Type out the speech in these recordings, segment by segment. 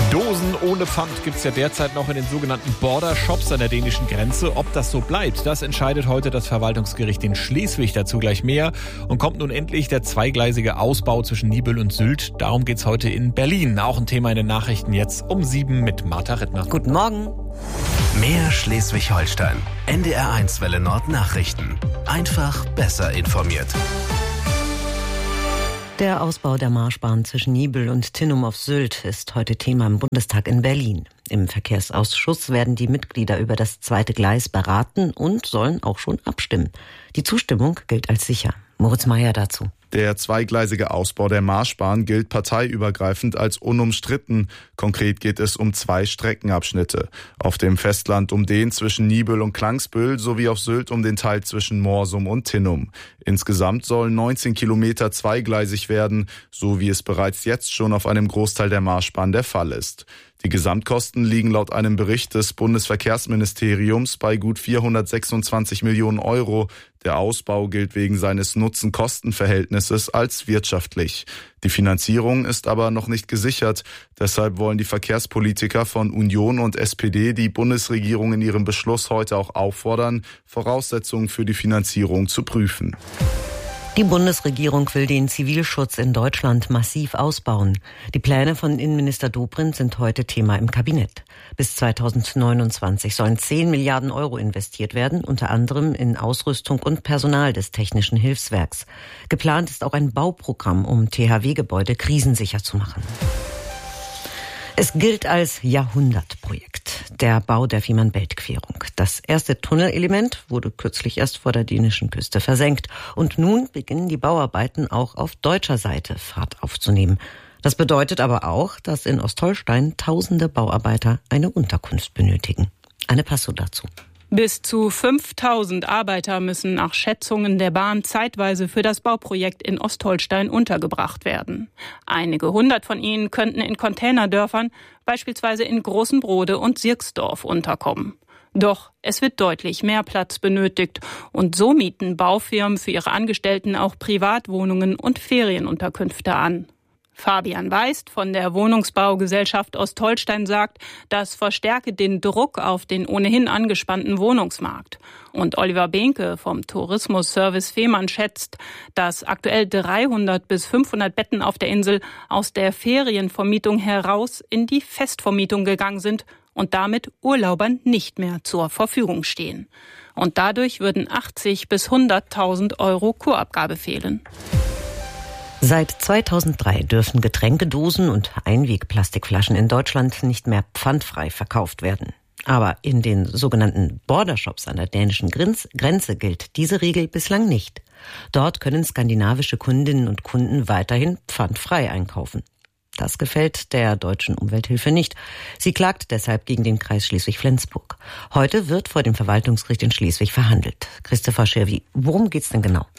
Dosen ohne Pfand gibt es ja derzeit noch in den sogenannten Border Shops an der dänischen Grenze. Ob das so bleibt, das entscheidet heute das Verwaltungsgericht in Schleswig. Dazu gleich mehr. Und kommt nun endlich der zweigleisige Ausbau zwischen Niebüll und Sylt. Darum geht's heute in Berlin. Auch ein Thema in den Nachrichten jetzt um 7 mit Martha Rittner. Guten Morgen. Mehr Schleswig-Holstein. NDR1 Welle Nord Nachrichten. Einfach besser informiert. Der Ausbau der Marschbahn zwischen Niebüll und Tinnum auf Sylt ist heute Thema im Bundestag in Berlin. Im Verkehrsausschuss werden die Mitglieder über das zweite Gleis beraten und sollen auch schon abstimmen. Die Zustimmung gilt als sicher. Moritz Meyer dazu. Der zweigleisige Ausbau der Marschbahn gilt parteiübergreifend als unumstritten. Konkret geht es um 2 Streckenabschnitte. Auf dem Festland um den zwischen Niebüll und Klangsbüll sowie auf Sylt um den Teil zwischen Morsum und Tinnum. Insgesamt sollen 19 Kilometer zweigleisig werden, so wie es bereits jetzt schon auf einem Großteil der Marschbahn der Fall ist. Die Gesamtkosten liegen laut einem Bericht des Bundesverkehrsministeriums bei gut 426 Millionen Euro. Der Ausbau gilt wegen seines Nutzen-Kosten-Verhältnisses als wirtschaftlich. Die Finanzierung ist aber noch nicht gesichert. Deshalb wollen die Verkehrspolitiker von Union und SPD die Bundesregierung in ihrem Beschluss heute auch auffordern, Voraussetzungen für die Finanzierung zu prüfen. Die Bundesregierung will den Zivilschutz in Deutschland massiv ausbauen. Die Pläne von Innenminister Dobrindt sind heute Thema im Kabinett. Bis 2029 sollen 10 Milliarden Euro investiert werden, unter anderem in Ausrüstung und Personal des Technischen Hilfswerks. Geplant ist auch ein Bauprogramm, um THW-Gebäude krisensicher zu machen. Es gilt als Jahrhundertprojekt, der Bau der Fehmarn-Belt-Querung. Das erste Tunnelelement wurde kürzlich erst vor der dänischen Küste versenkt. Und nun beginnen die Bauarbeiten auch auf deutscher Seite Fahrt aufzunehmen. Das bedeutet aber auch, dass in Ostholstein tausende Bauarbeiter eine Unterkunft benötigen. Anne Passo dazu. Bis zu 5000 Arbeiter müssen nach Schätzungen der Bahn zeitweise für das Bauprojekt in Ostholstein untergebracht werden. Einige hundert von ihnen könnten in Containerdörfern, beispielsweise in Großenbrode und Sirksdorf, unterkommen. Doch es wird deutlich mehr Platz benötigt und so mieten Baufirmen für ihre Angestellten auch Privatwohnungen und Ferienunterkünfte an. Fabian Weist von der Wohnungsbaugesellschaft Ostholstein sagt, das verstärke den Druck auf den ohnehin angespannten Wohnungsmarkt. Und Oliver Behnke vom Tourismusservice Fehmarn schätzt, dass aktuell 300 bis 500 Betten auf der Insel aus der Ferienvermietung heraus in die Festvermietung gegangen sind und damit Urlaubern nicht mehr zur Verfügung stehen. Und dadurch würden 80 bis 100.000 Euro Kurabgabe fehlen. Seit 2003 dürfen Getränkedosen und Einwegplastikflaschen in Deutschland nicht mehr pfandfrei verkauft werden. Aber in den sogenannten Border Shops an der dänischen Grenze gilt diese Regel bislang nicht. Dort können skandinavische Kundinnen und Kunden weiterhin pfandfrei einkaufen. Das gefällt der deutschen Umwelthilfe nicht. Sie klagt deshalb gegen den Kreis Schleswig-Flensburg. Heute wird vor dem Verwaltungsgericht in Schleswig verhandelt. Christopher Schirvi, worum geht's denn genau?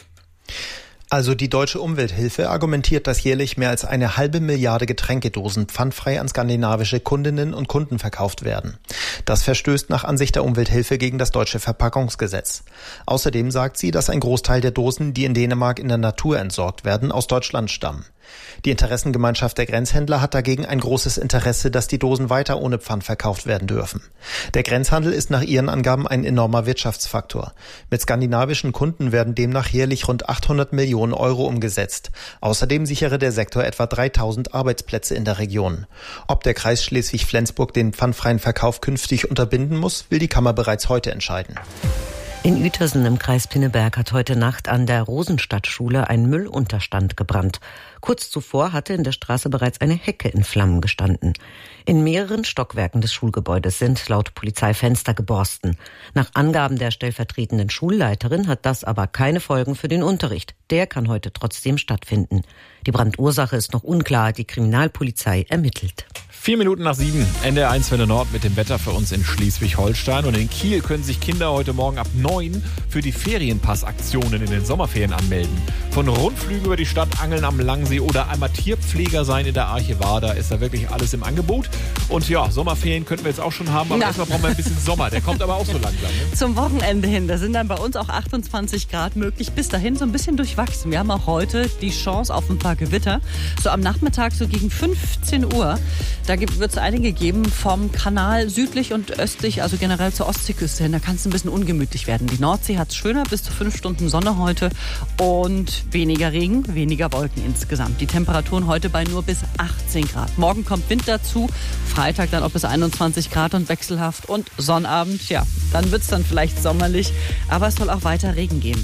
Also die deutsche Umwelthilfe argumentiert, dass jährlich mehr als 1,5 Milliarde Getränkedosen pfandfrei an skandinavische Kundinnen und Kunden verkauft werden. Das verstößt nach Ansicht der Umwelthilfe gegen das deutsche Verpackungsgesetz. Außerdem sagt sie, dass ein Großteil der Dosen, die in Dänemark in der Natur entsorgt werden, aus Deutschland stammen. Die Interessengemeinschaft der Grenzhändler hat dagegen ein großes Interesse, dass die Dosen weiter ohne Pfand verkauft werden dürfen. Der Grenzhandel ist nach ihren Angaben ein enormer Wirtschaftsfaktor. Mit skandinavischen Kunden werden demnach jährlich rund 800 Millionen Euro umgesetzt. Außerdem sichere der Sektor etwa 3000 Arbeitsplätze in der Region. Ob der Kreis Schleswig-Flensburg den pfandfreien Verkauf künftig unterbinden muss, will die Kammer bereits heute entscheiden. In Uetersen im Kreis Pinneberg hat heute Nacht an der Rosenstadtschule ein Müllunterstand gebrannt. Kurz zuvor hatte in der Straße bereits eine Hecke in Flammen gestanden. In mehreren Stockwerken des Schulgebäudes sind laut Polizei Fenster geborsten. Nach Angaben der stellvertretenden Schulleiterin hat das aber keine Folgen für den Unterricht. Der kann heute trotzdem stattfinden. Die Brandursache ist noch unklar. Die Kriminalpolizei ermittelt. 4 Minuten nach 7, NDR1 Welle Nord mit dem Wetter für uns in Schleswig-Holstein. Und in Kiel können sich Kinder heute Morgen ab 9 für die Ferienpassaktionen in den Sommerferien anmelden. Von Rundflügen über die Stadt, Angeln am Langsee oder einmal Tierpfleger sein in der Archivada ist da wirklich alles im Angebot. Und ja, Sommerferien könnten wir jetzt auch schon haben, aber erstmal brauchen wir ein bisschen Sommer. Der kommt aber auch so langsam. Ne? Zum Wochenende hin, da sind dann bei uns auch 28 Grad möglich. Bis dahin so ein bisschen durchwachsen. Wir haben auch heute die Chance auf ein paar Gewitter. So am Nachmittag, so gegen 15 Uhr, Da wird es einige geben vom Kanal südlich und östlich, also generell zur Ostseeküste hin. Da kann es ein bisschen ungemütlich werden. Die Nordsee hat es schöner, bis zu 5 Stunden Sonne heute und weniger Regen, weniger Wolken insgesamt. Die Temperaturen heute bei nur bis 18 Grad. Morgen kommt Wind dazu, Freitag dann auch bis 21 Grad und wechselhaft und Sonnabend, ja, dann wird es dann vielleicht sommerlich, aber es soll auch weiter Regen geben.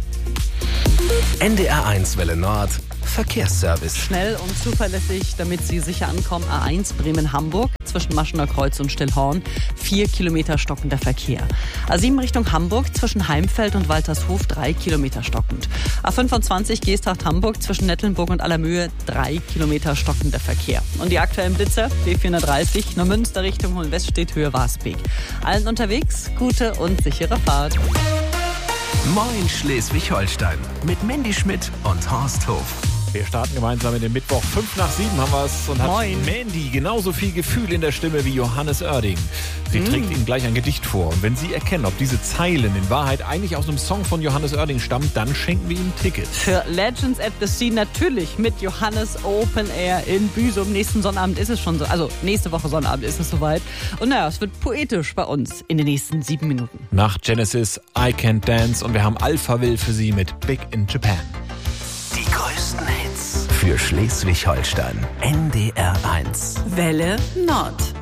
NDR1 Welle Nord Verkehrsservice. Schnell und zuverlässig, damit Sie sicher ankommen. A1 Bremen-Hamburg zwischen Maschener Kreuz und Stillhorn. 4 Kilometer stockender Verkehr. A7 Richtung Hamburg zwischen Heimfeld und Waltershof 3 Kilometer stockend. A25 Geesthacht-Hamburg zwischen Nettelnburg und Allermöhe 3 Kilometer stockender Verkehr. Und die aktuellen Blitzer B430 Neumünster Richtung Hohenweststedt Höhe Wasbeek. Allen unterwegs gute und sichere Fahrt. Moin Schleswig-Holstein mit Mandy Schmidt und Horst Hof. Wir starten gemeinsam in den Mittwoch. 5:05 haben wir es und hat Moin. Mandy genauso viel Gefühl in der Stimme wie Johannes Oerding. Sie trägt Ihnen gleich ein Gedicht vor. Und wenn Sie erkennen, ob diese Zeilen in Wahrheit eigentlich aus einem Song von Johannes Oerding stammen, dann schenken wir Ihnen Tickets. Für Legends at the Sea natürlich mit Johannes Open Air in Büsum. Nächsten Sonnabend ist es schon so, also nächste Woche Sonnabend ist es soweit. Und naja, es wird poetisch bei uns in den nächsten 7 Minuten. Nach Genesis, I Can't Dance und wir haben Alphaville für Sie mit Big in Japan. Die größten Hits für Schleswig-Holstein. NDR1. Welle Nord.